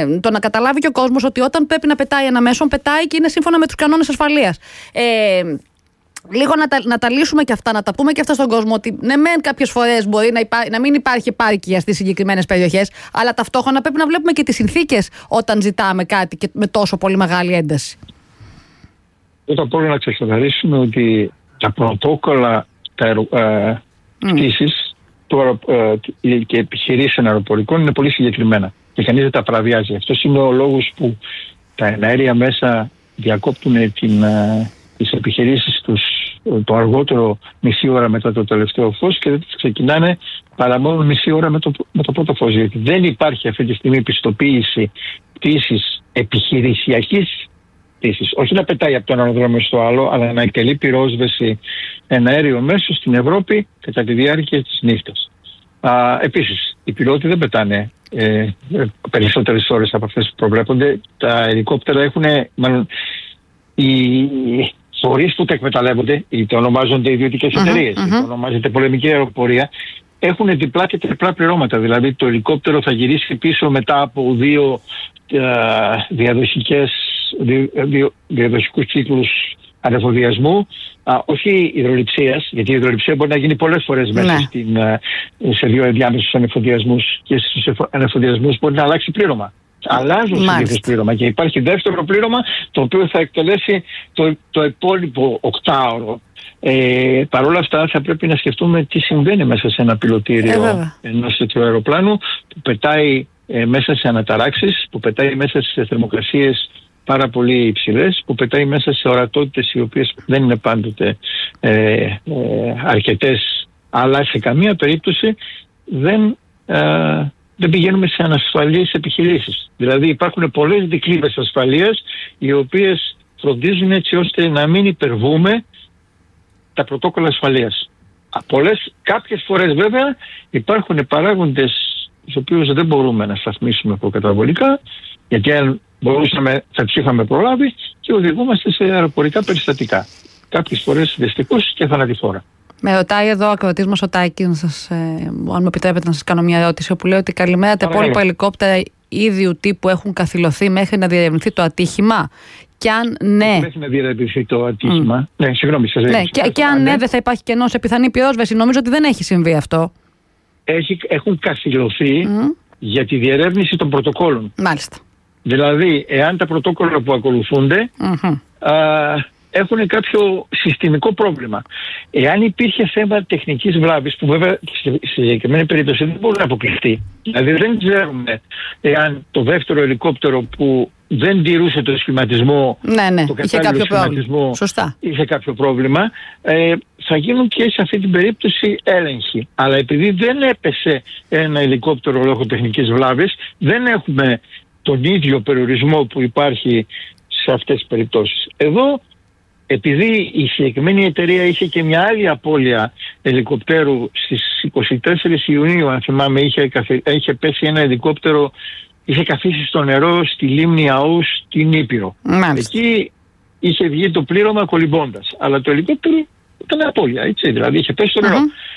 το να καταλάβει και ο κόσμος ότι όταν πρέπει να πετάει ένα μέσον, πετάει και είναι σύμφωνα με τους κανόνες ασφαλείας. Λίγο να τα λύσουμε και αυτά, να τα πούμε και αυτά στον κόσμο, ότι ναι, μεν κάποιες φορές μπορεί να μην υπάρχει επάρκεια στις συγκεκριμένες περιοχές, αλλά ταυτόχρονα πρέπει να βλέπουμε και τις συνθήκες όταν ζητάμε κάτι και με τόσο πολύ μεγάλη ένταση. Πρώτα απ' όλα να ξεκαθαρίσουμε ότι τα πρωτόκολλα πτήσης και επιχειρήσεις αεροπορικών είναι πολύ συγκεκριμένα και κανείς δεν τα παραβιάζει. Αυτός είναι ο λόγος που τα εναέρια μέσα διακόπτουν τις επιχειρήσεις τους το αργότερο μισή ώρα μετά το τελευταίο φως και δεν τις ξεκινάνε παρά μόνο μισή ώρα με το πρώτο φως. Γιατί δεν υπάρχει αυτή τη στιγμή πιστοποίηση πτήσης επιχειρησιακής πτήσης. Όχι να πετάει από το ένα αεροδρόμιο στο άλλο, αλλά να εκτελεί πυρόσβεση ένα αέριο μέσο στην Ευρώπη κατά τη διάρκεια της νύχτας. Επίσης, οι πιλότοι δεν πετάνε περισσότερες ώρες από αυτές που προβλέπονται. Τα ελικόπτερα έχουν, μάλλον, οι φορείς που τα εκμεταλλεύονται, είτε ονομάζονται ιδιωτικές εταιρείες, είτε ονομάζεται πολεμική αεροπορία, έχουν διπλά και τριπλά πληρώματα. Δηλαδή το ελικόπτερο θα γυρίσει πίσω μετά από δύο διαδοχικούς κύκλους ανεφοδιασμού, όχι υδρολειψίας, γιατί η υδρολειψία μπορεί να γίνει πολλές φορές μέσα σε δύο ενδιάμεσους ανεφοδιασμούς, και στους ανεφοδιασμούς μπορεί να αλλάξει πλήρωμα. Αλλάζουν συνήθως πλήρωμα και υπάρχει δεύτερο πλήρωμα το οποίο θα εκτελέσει το υπόλοιπο οκτάωρο. Παρ' όλα αυτά θα πρέπει να σκεφτούμε τι συμβαίνει μέσα σε ένα πιλωτήριο ενός τέτοιου αεροπλάνου που πετάει μέσα σε αναταράξεις, που πετάει μέσα σε θερμοκρασίες πάρα πολύ υψηλές, που πετάει μέσα σε ορατότητες οι οποίες δεν είναι πάντοτε αρκετές, αλλά σε καμία περίπτωση δεν πηγαίνουμε σε ανασφαλείς επιχειρήσεις. Δηλαδή υπάρχουν πολλές δικλείδες ασφαλείας οι οποίες φροντίζουν έτσι ώστε να μην υπερβούμε τα πρωτόκολλα ασφαλείας. Κάποιες φορές βέβαια υπάρχουν παράγοντες τους οποίους δεν μπορούμε να σταθμίσουμε προκαταβολικά, γιατί αν μπορούσαμε θα τους είχαμε προλάβει και οδηγούμαστε σε αεροπορικά περιστατικά. Κάποιες φορές δυστυχώς και θανατηφόρα. Με ρωτάει εδώ ο ακροατής μας ο Τάκης, αν μου επιτρέπετε να σας κάνω μια ερώτηση, όπου λέει ότι καλημέρα, τα υπόλοιπα ελικόπτερα ίδιου τύπου έχουν καθυλωθεί μέχρι να διερευνηθεί το ατύχημα. Και αν ναι. Μέχρι να διερευνηθεί το ατύχημα. Ναι, συγγνώμη, σας και αν ναι, δεν θα υπάρχει κενό σε πιθανή πυρόσβεση. Νομίζω ότι δεν έχει συμβεί αυτό. Έχουν καθυλωθεί για τη διερεύνηση των πρωτοκόλων. Μάλιστα. Δηλαδή, εάν τα πρωτόκολλα που ακολουθούνται έχουν κάποιο συστημικό πρόβλημα. Εάν υπήρχε θέμα τεχνικής βλάβης, που βέβαια στη συγκεκριμένη περίπτωση δεν μπορεί να αποκλειστεί. Δηλαδή δεν ξέρουμε εάν το δεύτερο ελικόπτερο που δεν τηρούσε το σχηματισμό, το κατάλληλο σχηματισμό, είχε κάποιο πρόβλημα, θα γίνουν και σε αυτή την περίπτωση έλεγχοι. Αλλά επειδή δεν έπεσε ένα ελικόπτερο λόγω τεχνικής βλάβης, δεν έχουμε τον ίδιο περιορισμό που υπάρχει σε αυτές τις περιπτώσεις. Εδώ, επειδή η συγκεκριμένη εταιρεία είχε και μια άλλη απώλεια ελικοπτέρου στις 24 Ιουνίου, αν θυμάμαι, είχε πέσει ένα ελικόπτερο, είχε καθίσει στο νερό στη λίμνη Αούς στην Ήπειρο. Εκεί είχε βγει το πλήρωμα κολυμπώντας. Αλλά το ελικόπτερο ήταν απώλεια, έτσι, δηλαδή είχε πέσει στο νερό.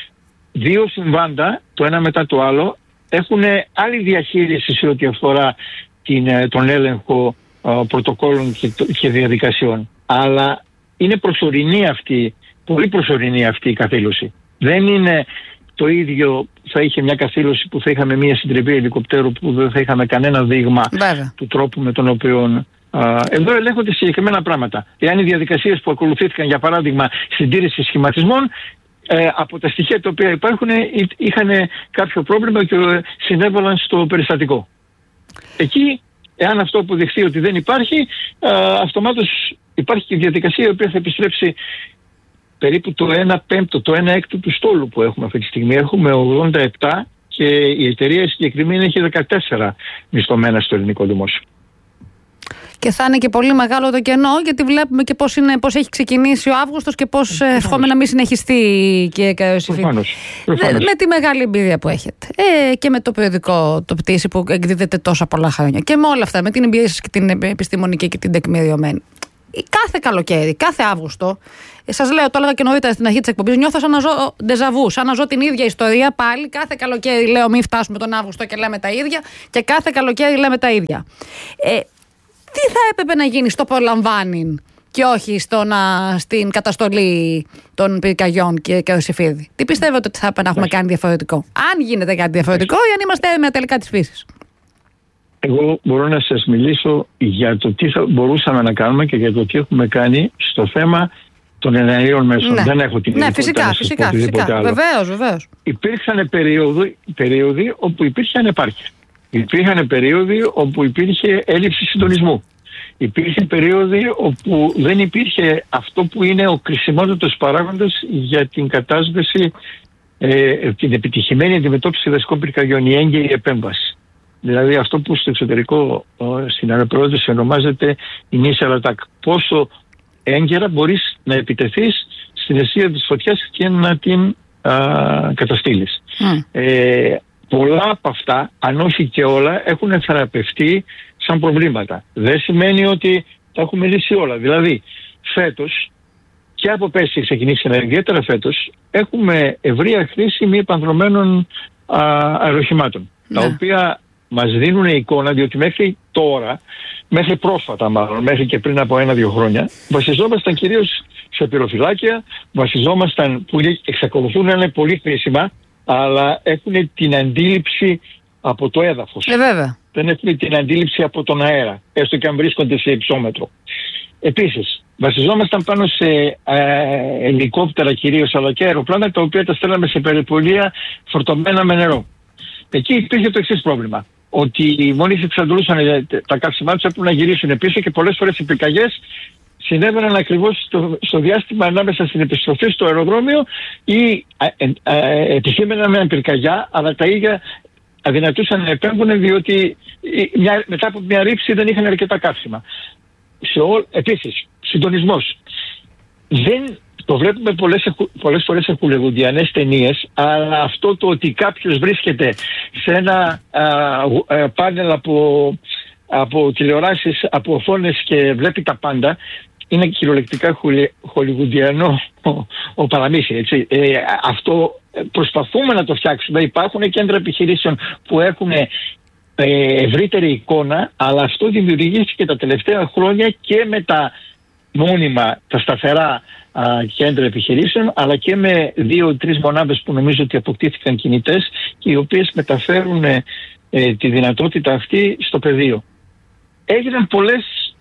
Δύο συμβάντα, το ένα μετά το άλλο, έχουν άλλη διαχείριση σε ό,τι αφορά τον έλεγχο πρωτοκόλων και διαδικασιών. Αλλά είναι προσωρινή πολύ προσωρινή αυτή η καθήλωση. Δεν είναι το ίδιο, θα είχε μια καθήλωση που θα είχαμε μια συντριβή ελικοπτέρου που δεν θα είχαμε κανένα δείγμα του τρόπου με τον οποίο... Εδώ ελέγχονται συγκεκριμένα πράγματα. Εάν οι διαδικασίες που ακολουθήθηκαν, για παράδειγμα, συντήρηση σχηματισμών, από τα στοιχεία τα οποία υπάρχουν, είχαν κάποιο πρόβλημα και συνέβαλαν στο περιστατικό. Εκεί, εάν αυτό αποδειχθεί ότι δεν υπάρχει, αυτομάτως υπάρχει και η διαδικασία η οποία θα επιστρέψει περίπου το 1/5, το 1/6 του στόλου που έχουμε αυτή τη στιγμή. Έχουμε 87 και η εταιρεία συγκεκριμένη έχει 14 μισθωμένα στο ελληνικό δημόσιο. Και θα είναι και πολύ μεγάλο το κενό, γιατί βλέπουμε και πώς έχει ξεκινήσει ο Αύγουστος και πώς ευχόμαι να μην συνεχιστεί, κύριε Καραϊωσήφη. Με τη μεγάλη εμπειρία που έχετε. Και με το περιοδικό το πτήση που εκδίδεται τόσα πολλά χρόνια. Και με όλα αυτά, με την εμπειρία σας και την επιστημονική και την τεκμηριωμένη. κάθε καλοκαίρι, κάθε Αύγουστο, σας λέω, το έλεγα και νωρίτερα στην αρχή της εκπομπής, νιώθω σαν να ζω ντεζαβού, σαν να ζω την ίδια ιστορία πάλι. Κάθε καλοκαίρι λέω μην φτάσουμε τον Αύγουστο και λέμε τα ίδια, και κάθε καλοκαίρι λέμε τα ίδια. Τι θα έπρεπε να γίνει στο προλαμβάνει και όχι στην καταστολή των πυρκαγιών και Ρωσιφίδη? Τι πιστεύετε ότι θα έπρεπε να έχουμε κάνει διαφορετικό? Αν γίνεται κάτι διαφορετικό, ή αν είμαστε έμενα τελικά της φύσης? Εγώ μπορώ να σας μιλήσω για το τι θα μπορούσαμε να κάνουμε και για το τι έχουμε κάνει στο θέμα των εναερίων μέσων. Ναι. Δεν έχω την ειδικότητα να σας πω οτιδήποτε άλλο. Βεβαίως. Υπήρχαν περίοδοι όπου υπήρχε ανεπάρκεια. Υπήρχαν περίοδοι όπου υπήρχε έλλειψη συντονισμού. Υπήρχε περίοδοι όπου δεν υπήρχε αυτό που είναι ο κρισιμότατος παράγοντας για την κατάσβεση, την επιτυχημένη αντιμετώπιση δασικών πυρκαγιών, η έγκαιρη επέμβαση. Δηλαδή αυτό που στο εξωτερικό στην αεροπορία ονομάζεται initial attack. Πόσο έγκαιρα μπορείς να επιτεθείς στην αιστεία της φωτιάς και να την καταστήλεις. Πολλά από αυτά, αν όχι και όλα, έχουν θεραπευτεί σαν προβλήματα. Δεν σημαίνει ότι τα έχουμε λύσει όλα. Δηλαδή, φέτος, και από πέρσι ξεκινήσει, ιδιαίτερα φέτος, έχουμε ευρεία χρήση μη επανδρωμένων αεροχημάτων, τα οποία μας δίνουν εικόνα, διότι μέχρι τώρα, μέχρι πρόσφατα μάλλον, μέχρι και πριν από 1-2 χρόνια, βασιζόμασταν κυρίως σε πυροφυλάκια, βασιζόμασταν που εξακολουθούν να είναι πολύ χρήσιμα, αλλά έχουν την αντίληψη από το έδαφος. Βέβαια. Δεν έχουν την αντίληψη από τον αέρα, έστω και αν βρίσκονται σε υψόμετρο. Επίσης, βασιζόμασταν πάνω σε ελικόπτερα κυρίως, αλλά και αεροπλάνα, τα οποία τα στέλναμε σε περιπολία φορτωμένα με νερό. Εκεί υπήρχε το εξής πρόβλημα. Ότι μόλις εξαντλούσαν τα καύσιμά τους, έπρεπε να γυρίσουν πίσω, και πολλές φορές οι πυρκαγιές συνέβαιναν ακριβώς στο διάστημα ανάμεσα στην επιστροφή στο αεροδρόμιο, ή επισήμεναν με πυρκαγιά, αλλά τα ίδια αδυνατούσαν να επέμβουν, διότι μετά από μια ρήψη δεν είχαν αρκετά καύσιμα. Επίσης, συντονισμός. Το βλέπουμε πολλές φορές σε χολιγουντιανές ταινίες, αλλά αυτό το ότι κάποιος βρίσκεται σε ένα πάνελ από τηλεοράσεις, από οθόνες και βλέπει τα πάντα, είναι κυριολεκτικά χολιγουντιανό ο παραμύθι, έτσι. Αυτό προσπαθούμε να το φτιάξουμε. Υπάρχουν κέντρα επιχειρήσεων που έχουν ευρύτερη εικόνα, αλλά αυτό δημιουργήθηκε τα τελευταία χρόνια και με τα μόνιμα, τα σταθερά κέντρα επιχειρήσεων, αλλά και με 2-3 μονάδες που νομίζω ότι αποκτήθηκαν κινητές και οι οποίες μεταφέρουν τη δυνατότητα αυτή στο πεδίο. Έγιναν πολλές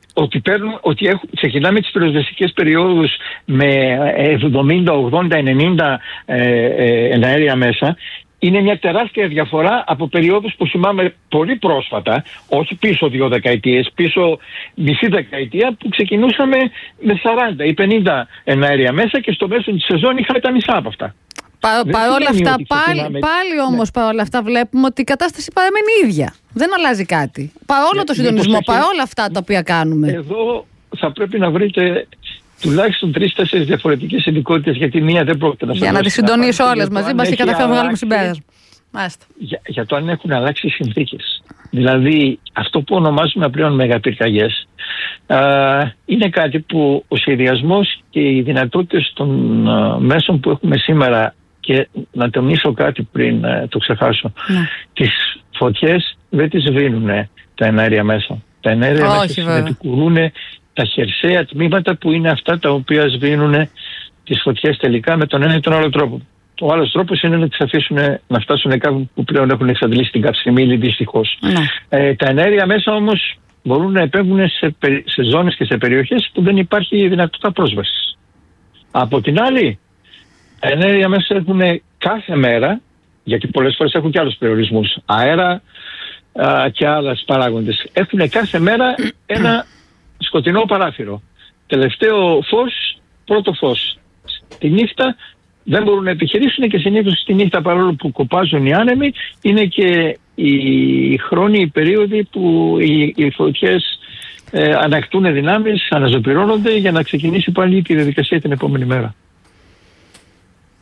ότι ξεκινάμε τις πυροσβεστικές περιόδους με 70, 80, 90 εναέρια μέσα. Είναι μια τεράστια διαφορά από περιόδους που θυμάμαι πολύ πρόσφατα, όχι πίσω 2 δεκαετίες, πίσω μισή δεκαετία, που ξεκινούσαμε με 40 ή 50 εναέρια μέσα και στο μέσο της σεζόν είχαμε τα μισά από αυτά. Παρόλα αυτά, πάλι όμως παρόλα αυτά βλέπουμε ότι η κατάσταση παραμένει ίδια. Δεν αλλάζει κάτι. Παρόλο το συντονισμό, παρόλα αυτά τα οποία κάνουμε. Εδώ θα πρέπει να βρείτε τουλάχιστον 3-4 διαφορετικές ειδικότητες, γιατί μία δεν πρόκειται να σας. Για να τις συντονίσω όλες μαζί μας και καταφέρουμε να βγάλουμε συμπέρασμα. Για το αν έχουν αλλάξει οι συνθήκες. Δηλαδή, αυτό που ονομάζουμε πλέον μεγαπυρκαγιές είναι κάτι που ο σχεδιασμός και οι δυνατότητες των μέσων που έχουμε σήμερα, και να τονίσω κάτι πριν το ξεχάσω, τις φωτιές δεν τις σβήνουν τα εναέρια μέσα. Τα εναέρια μέσα συνεπικουρούν τα χερσαία τμήματα, που είναι αυτά τα οποία σβήνουν τις φωτιές τελικά με τον ένα ή τον άλλο τρόπο. Ο άλλος τρόπος είναι να τις αφήσουν να φτάσουν κάπου που πλέον έχουν εξαντλήσει την καυσιμίλη, δυστυχώς. Τα εναέρια μέσα όμως μπορούν να επέμβουν σε ζώνες και σε περιοχές που δεν υπάρχει δυνατότητα πρόσβασης. Από την άλλη, τα εναέρια μέσα έχουν κάθε μέρα, γιατί πολλές φορές έχουν και άλλους περιορισμούς, αέρα και άλλες παράγοντες, έχουν κάθε μέρα ένα σκοτεινό παράθυρο. Τελευταίο φως, πρώτο φως. Τη νύχτα δεν μπορούν να επιχειρήσουν, και συνήθως τη νύχτα, παρόλο που κοπάζουν οι άνεμοι, είναι και οι χρόνιοι περίοδοι που οι φωτιές ανακτούν δυνάμεις, αναζωπυρώνονται για να ξεκινήσει πάλι τη διαδικασία την επόμενη μέρα.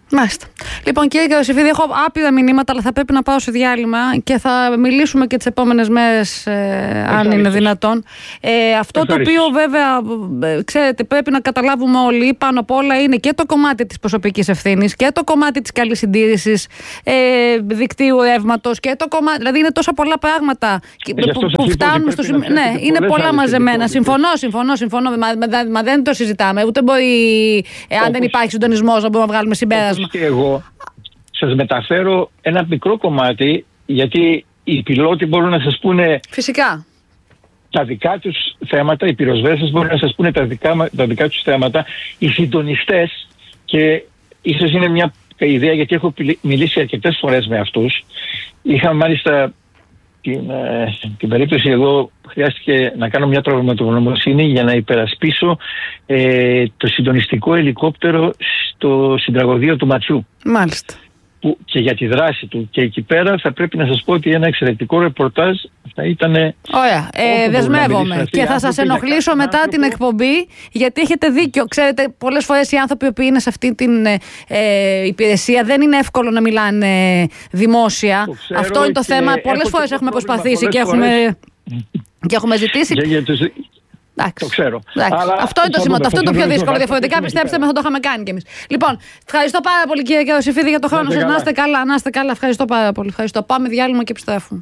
Μάλιστα. Λοιπόν, κύριε Γεροσυφίδη, έχω άπειρα μηνύματα, αλλά θα πρέπει να πάω σε διάλειμμα και θα μιλήσουμε και τις επόμενες μέρες, αν είναι δυνατόν. Αυτό το οποίο βέβαια, ξέρετε, πρέπει να καταλάβουμε όλοι, πάνω απ' όλα είναι και το κομμάτι της προσωπικής ευθύνης και το κομμάτι της καλής συντήρησης δικτύου ρεύματος και το κομμάτι. Δηλαδή, είναι τόσα πολλά πράγματα που φτάνουν στο σημείο. Ναι, είναι πολλά μαζεμένα. Συμφωνώ. Μα δεν το συζητάμε. Ούτε μπορεί, αν δεν υπάρχει συντονισμός, να μπορούμε να βγάλουμε συμπέρασμα. Και εγώ σας μεταφέρω ένα μικρό κομμάτι, γιατί οι πιλότοι μπορούν να σας πούνε φυσικά τα δικά τους θέματα, οι πυροσβέστες μπορούν να σας πούνε τα δικά τους θέματα, οι συντονιστές, και ίσως είναι μια ιδέα, γιατί έχω μιλήσει αρκετές φορές με αυτούς. Είχα μάλιστα την περίπτωση, εγώ χρειάστηκε να κάνω μια πραγματογνωμοσύνη για να υπερασπίσω το συντονιστικό ελικόπτερο στο συντραγωδείο του Ματσού. Μάλιστα. Και για τη δράση του. Και εκεί πέρα θα πρέπει να σας πω ότι ένα εξαιρετικό ρεπορτάζ θα ήταν. Ωραία. Δεσμεύομαι. Και θα σας ενοχλήσω μετά την εκπομπή, γιατί έχετε δίκιο. Ξέρετε, πολλές φορές οι άνθρωποι που είναι σε αυτή την υπηρεσία δεν είναι εύκολο να μιλάνε δημόσια. Αυτό είναι το θέμα. Πολλές φορές έχουμε προσπαθήσει και έχουμε ζητήσει. Το ξέρω. Αλλά αυτό είναι το σημαντικό. Αυτό είναι το πιο δύσκολο. Διαφορετικά, πιστέψτε με, θα το είχαμε κάνει κι εμείς. Λοιπόν, ευχαριστώ πάρα πολύ, κύριε Γεροσυφίδη, για το χρόνο σας. Να είστε καλά, να είστε καλά. Ευχαριστώ πάρα πολύ. Ευχαριστώ. Πάμε διάλειμμα και επιστρέφουμε.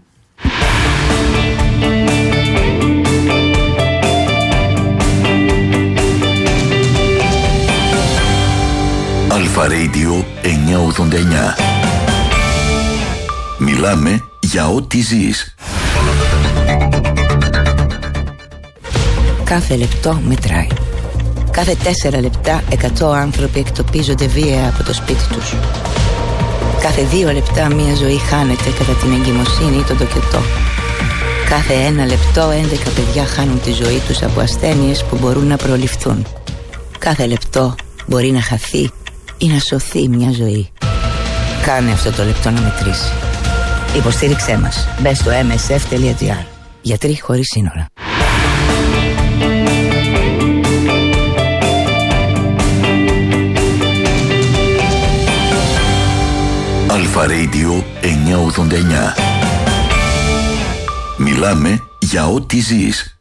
Αλφα Radio 989. Μιλάμε για ό,τι ζεις. Κάθε λεπτό μετράει. Κάθε 4 λεπτά 100 άνθρωποι εκτοπίζονται βία από το σπίτι τους. Κάθε 2 λεπτά μια ζωή χάνεται κατά την εγκυμοσύνη ή τον τοκετό. Κάθε 1 λεπτό 11 παιδιά χάνουν τη ζωή τους από ασθένειες που μπορούν να προληφθούν. Κάθε λεπτό μπορεί να χαθεί ή να σωθεί μια ζωή. Κάνε αυτό το λεπτό να μετρήσει. Υποστήριξέ μας. Μπες στο msf.gr. Γιατροί χωρίς σύνορα. Αλφα Radio 989. Μιλάμε για ό,τι ζεις.